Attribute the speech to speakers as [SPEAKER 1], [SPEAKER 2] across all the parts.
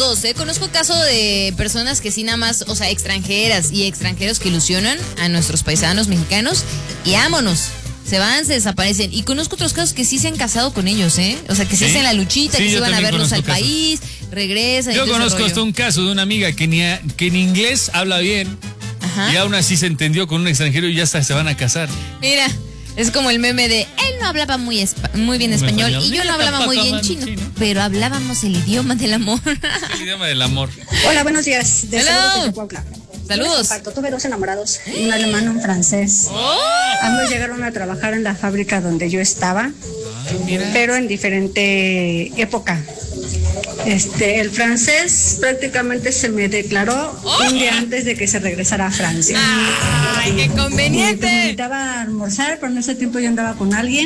[SPEAKER 1] dos, ¿eh? Conozco caso de personas que sí nada más, o sea, extranjeras y extranjeros que ilusionan a nuestros paisanos mexicanos y vámonos. Se van, se desaparecen. Y conozco otros casos que sí se han casado con ellos, ¿eh? O sea, que sí hacen la luchita, que sí van a verlos al país, regresan.
[SPEAKER 2] Yo conozco hasta un caso de una amiga que en inglés habla bien. Ajá. Y aún así se entendió con un extranjero y ya hasta se van a casar.
[SPEAKER 1] Mira, es como el meme de él no hablaba muy bien español y yo no hablaba muy bien chino, pero hablábamos el idioma del amor.
[SPEAKER 2] El idioma del amor.
[SPEAKER 3] Hola, buenos días.
[SPEAKER 1] Saludos.
[SPEAKER 3] Tuve dos enamorados, un alemán y un francés. Ambos llegaron a trabajar en la fábrica donde yo estaba, pero en diferente época. El francés prácticamente se me declaró un día antes de que se regresara a Francia.
[SPEAKER 1] ¡Ay, qué conveniente!
[SPEAKER 3] Me invitaba a almorzar, pero en ese tiempo yo andaba con alguien.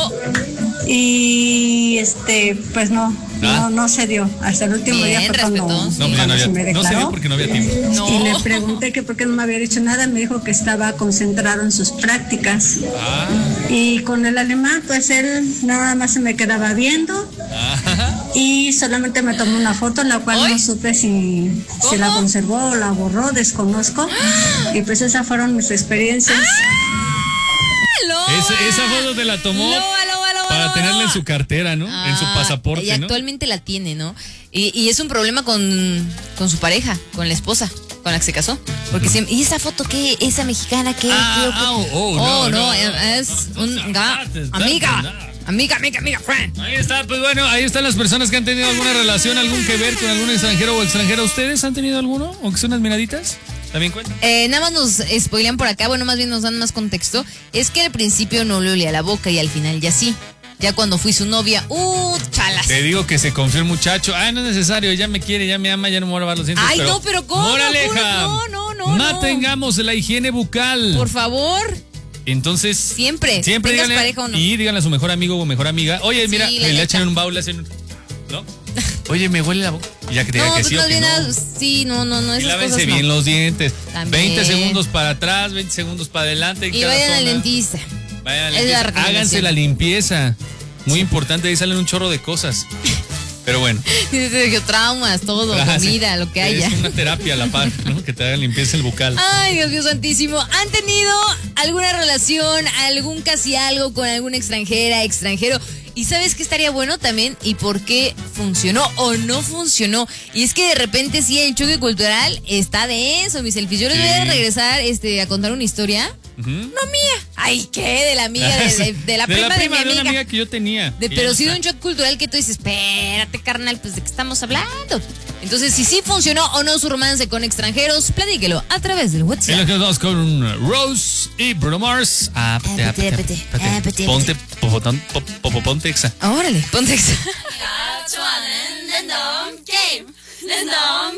[SPEAKER 3] Y pues no se dio. Hasta el último día fue cuando se me declaró.
[SPEAKER 2] No se dio porque no había tiempo.
[SPEAKER 3] Y le pregunté que por qué no me había dicho nada. Me dijo que estaba concentrado en sus prácticas. Y con el alemán, pues él nada más se me quedaba viendo. Y solamente me tomó una foto, la cual no supe si la conservó o la borró, desconozco. Y pues esas fueron mis experiencias.
[SPEAKER 2] Esa foto te la tomó para tenerla en su cartera, ¿no? En su pasaporte,
[SPEAKER 1] y actualmente la tiene, ¿no? Y es un problema con su pareja, con la esposa con la que se casó. Porque siempre, ¿y esa foto qué? ¿Esa mexicana qué? No, es amiga, friend.
[SPEAKER 2] Ahí está, pues bueno, ahí están las personas que han tenido alguna relación, algún que ver con algún extranjero o extranjera. ¿Ustedes han tenido alguno? ¿O que son admiraditas? ¿También cuenta?
[SPEAKER 1] Nada más nos spoilean por acá, bueno, más bien nos dan más contexto. Es que al principio no le olía la boca y al final ya sí. Ya cuando fui su novia, chalas.
[SPEAKER 2] Te digo que se confió el muchacho. No es necesario, ya me quiere, ya me ama, ya no me voy a lavar los dientes.
[SPEAKER 1] Ay, no, pero ¿cómo?
[SPEAKER 2] Moraleja.
[SPEAKER 1] No.
[SPEAKER 2] Mantengamos la higiene bucal.
[SPEAKER 1] Por favor.
[SPEAKER 2] Entonces,
[SPEAKER 1] siempre
[SPEAKER 2] díganle,
[SPEAKER 1] pareja o no.
[SPEAKER 2] Y díganle a su mejor amigo o mejor amiga, oye, mira, le echan un baúl, le hacen, ¿no? Oye, me huele la boca. Y ya que te diga que sí o que no.
[SPEAKER 1] Sí, no,
[SPEAKER 2] y lávense bien los dientes.
[SPEAKER 1] También.
[SPEAKER 2] 20 segundos para atrás, 20 segundos para adelante.
[SPEAKER 1] Y vayan al dentista.
[SPEAKER 2] Háganse la limpieza. Muy importante, ahí salen un chorro de cosas. Pero bueno.
[SPEAKER 1] Traumas, todo, comida, lo que haya.
[SPEAKER 2] Es una terapia a la par, ¿no? Que te hagan limpieza el bucal.
[SPEAKER 1] Ay, Dios mío santísimo. ¿Han tenido alguna relación, algún casi algo con alguna extranjero? ¿Y sabes qué estaría bueno también? ¿Y por qué funcionó o no funcionó? Y es que de repente sí, el choque cultural está de eso, mis selfies. Yo les voy a regresar a contar una historia. No mía. Ay, ¿qué? De la amiga, de la prima de mi amiga.
[SPEAKER 2] De una amiga que yo tenía.
[SPEAKER 1] Pero sí de un shock cultural que tú dices, espérate, carnal, pues ¿de qué estamos hablando? Entonces, si sí funcionó o no su romance con extranjeros, platíquelo a través del WhatsApp.
[SPEAKER 2] En lo que vamos con Rose y Bruno Mars. Ponte exa.
[SPEAKER 1] Órale, ponte exa.